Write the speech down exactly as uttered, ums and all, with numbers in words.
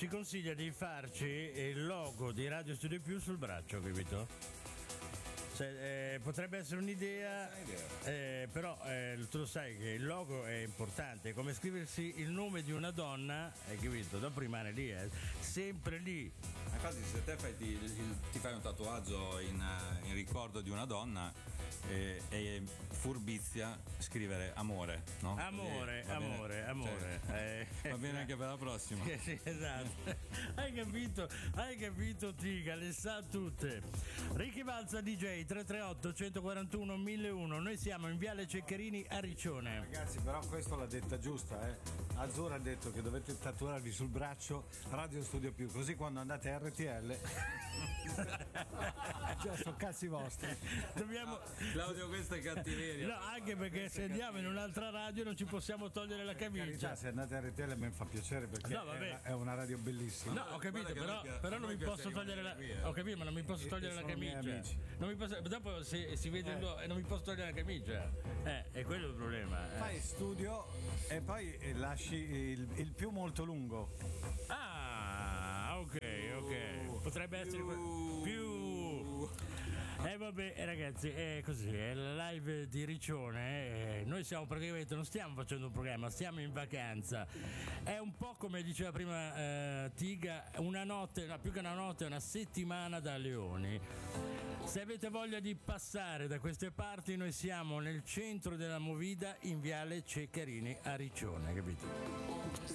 ci consiglia di farci il logo di Radio Studio Più sul braccio, capito? Cioè, eh, potrebbe essere un'idea, eh, però eh, tu lo sai che il logo è importante, è come scriversi il nome di una donna, hai capito? Dopo rimane lì, eh, sempre lì. Infatti se te fai, ti, ti fai un tatuaggio in, in ricordo di una donna, e, e furbizia scrivere amore, no? Amore, Così, amore, bene, amore. Cioè, eh. va bene anche per la prossima. Sì, sì, esatto. Hai capito? Hai capito, Tiga, le sa tutte. Ricky Balza D J tre tre otto uno quattro uno mille uno. Noi siamo in Viale Ceccherini a Riccione. Ragazzi, però questo l'ha detta giusta, eh. Azzurra ha detto che dovete tatuarvi sul braccio Radio Studio Più, così quando andate a R T L già sono cazzi vostri. Dobbiamo... Claudio, questa è cattiveria. No, anche perché se andiamo in un'altra radio non ci possiamo togliere la camicia. Carità, se andate a R T L mi fa piacere perché No, vabbè. è, una, è una radio bellissima. No, ho capito, però, noi- però a non noi mi posso piace togliere la. rimanere qui, eh. Ho capito, ma non mi posso E- togliere e la sono miei camicia. amici. Non mi posso, dopo si, si vede Eh. il lo- e non mi posso togliere la camicia. Eh, è quello il problema. eh. Fai studio e poi eh, lasci il, il più molto lungo. Ah, ok, ok. Potrebbe essere que- più. Eh vabbè, eh, ragazzi, è così, è la live di Riccione. eh, Noi siamo praticamente, non stiamo facendo un programma, stiamo in vacanza. È un po' come diceva prima eh, Tiga, una notte, no, più che una notte, una settimana da leoni. Se avete voglia di passare da queste parti, noi siamo nel centro della movida in Viale Ceccherini a Riccione, capito?